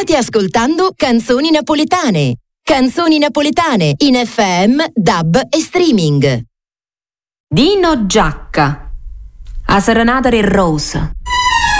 State ascoltando Canzoni Napoletane. Canzoni Napoletane in FM, DAB e streaming. Dino Giacca, a Serenata del Rose.